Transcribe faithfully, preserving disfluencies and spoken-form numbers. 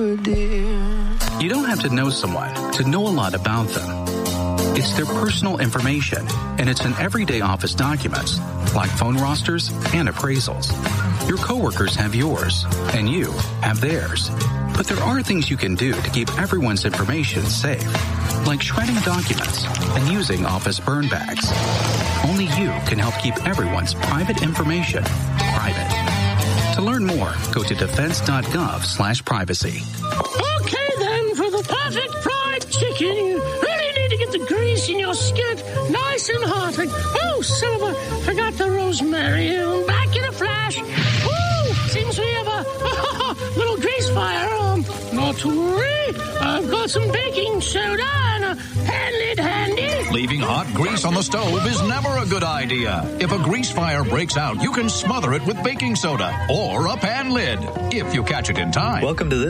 dear. You don't have to know someone to know a lot about them. It's their personal information, and it's in everyday office documents, like phone rosters and appraisals. Your coworkers have yours, and you have theirs. But there are things you can do to keep everyone's information safe, like shredding documents and using office burn bags. Only you can help keep everyone's private information private. To learn more, go to defense.gov slash privacy. Okay, then, for the perfect fried chicken, you really need to get the grease in your skillet nice and hot. Like, oh, son of a, forgot the rosemary. Back in a flash. Woo! Seems we have a little grease fire. Um, not to worry. I've got some baking soda and a hand lid handy. Leaving hot grease on the stove is never a good idea. If a grease fire breaks out, you can smother it with baking soda or a pan lid, if you catch it in time. Welcome to this